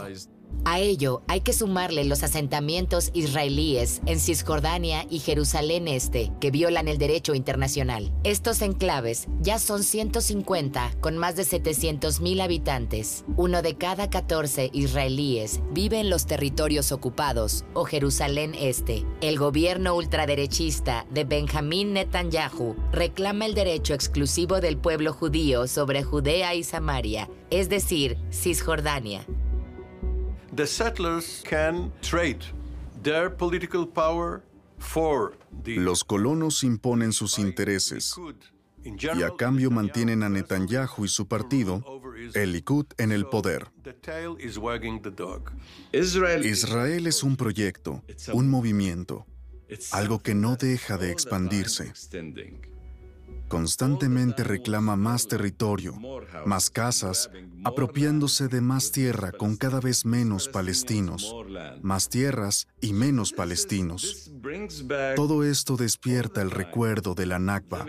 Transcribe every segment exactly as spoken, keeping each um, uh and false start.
A ello hay que sumarle los asentamientos israelíes en Cisjordania y Jerusalén Este, que violan el derecho internacional. Estos enclaves ya son ciento cincuenta con más de setecientos mil habitantes. Uno de cada catorce israelíes vive en los territorios ocupados o Jerusalén Este. El gobierno ultraderechista de Benjamín Netanyahu reclama el derecho exclusivo del pueblo judío sobre Judea y Samaria, es decir, Cisjordania. The settlers can trade their political power for the... Los colonos imponen sus intereses y a cambio mantienen a Netanyahu y su partido, el Likud, en el poder. Israel es un proyecto, un movimiento, algo que no deja de expandirse. Constantemente reclama más territorio, más casas, apropiándose de más tierra con cada vez menos palestinos, más tierras y menos palestinos. Todo esto despierta el recuerdo de la Nakba.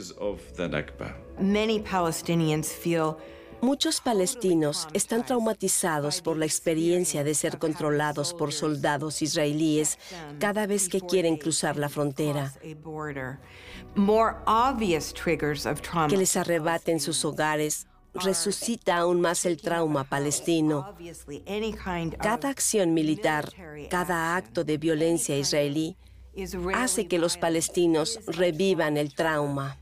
Muchos palestinos están traumatizados por la experiencia de ser controlados por soldados israelíes cada vez que quieren cruzar la frontera, que les arrebaten sus hogares. Resucita aún más el trauma palestino. Cada acción militar, cada acto de violencia israelí hace que los palestinos revivan el trauma.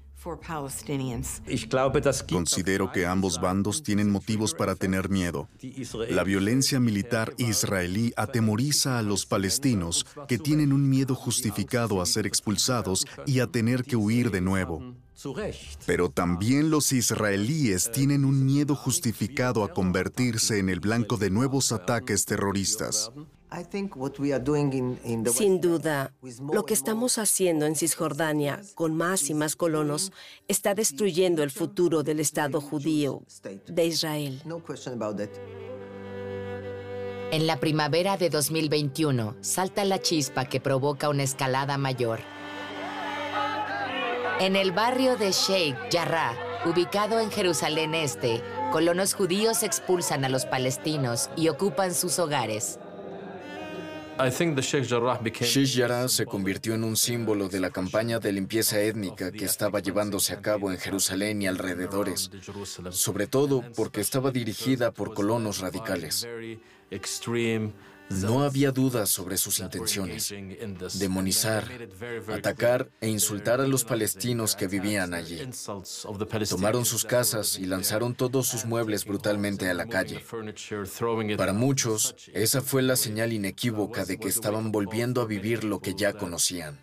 Considero que ambos bandos tienen motivos para tener miedo. La violencia militar israelí atemoriza a los palestinos, que tienen un miedo justificado a ser expulsados y a tener que huir de nuevo. Pero también los israelíes tienen un miedo justificado a convertirse en el blanco de nuevos ataques terroristas. Sin duda, lo que estamos haciendo en Cisjordania, con más y más colonos, está destruyendo el futuro del Estado judío de Israel. En la primavera de dos mil veintiuno, salta la chispa que provoca una escalada mayor. En el barrio de Sheikh Jarrah, ubicado en Jerusalén Este, colonos judíos expulsan a los palestinos y ocupan sus hogares. Sheikh Jarrah se convirtió en un símbolo de la campaña de limpieza étnica que estaba llevándose a cabo en Jerusalén y alrededores, sobre todo porque estaba dirigida por colonos radicales. No había dudas sobre sus intenciones: demonizar, atacar e insultar a los palestinos que vivían allí. Tomaron sus casas y lanzaron todos sus muebles brutalmente a la calle. Para muchos, esa fue la señal inequívoca de que estaban volviendo a vivir lo que ya conocían.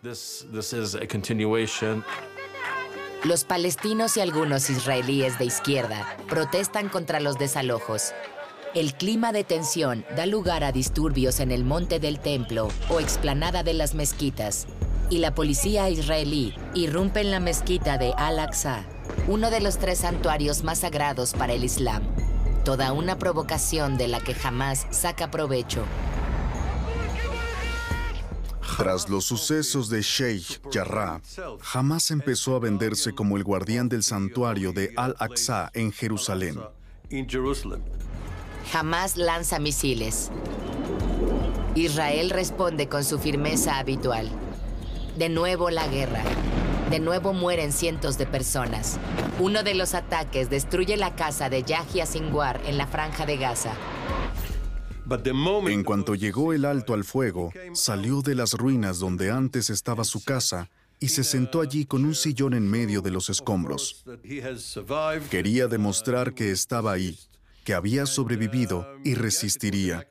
Los palestinos y algunos israelíes de izquierda protestan contra los desalojos. El clima de tensión da lugar a disturbios en el Monte del Templo o explanada de las mezquitas, y la policía israelí irrumpe en la mezquita de Al-Aqsa, uno de los tres santuarios más sagrados para el Islam. Toda una provocación de la que Hamás saca provecho. Tras los sucesos de Sheikh Jarrah, Hamás empezó a venderse como el guardián del santuario de Al-Aqsa en Jerusalén. Hamás lanza misiles. Israel responde con su firmeza habitual. De nuevo la guerra. De nuevo mueren cientos de personas. Uno de los ataques destruye la casa de Yahya Sinwar en la Franja de Gaza. En cuanto llegó el alto al fuego, salió de las ruinas donde antes estaba su casa y se sentó allí con un sillón en medio de los escombros. Quería demostrar que estaba ahí, que había sobrevivido y resistiría.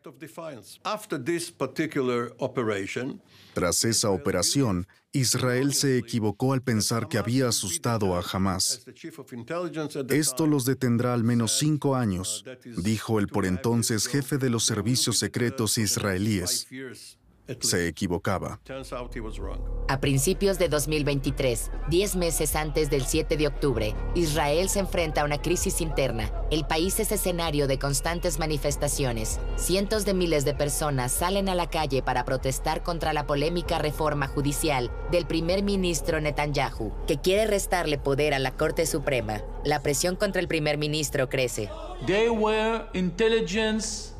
Tras esa operación, Israel se equivocó al pensar que había asustado a Hamás. Esto los detendrá al menos cinco años, dijo el por entonces jefe de los servicios secretos israelíes. Se equivocaba. A principios de dos mil veintitrés, diez meses antes del siete de octubre, Israel se enfrenta a una crisis interna. El país es escenario de constantes manifestaciones. Cientos de miles de personas salen a la calle para protestar contra la polémica reforma judicial del primer ministro Netanyahu, que quiere restarle poder a la Corte Suprema. La presión contra el primer ministro crece. They were intelligence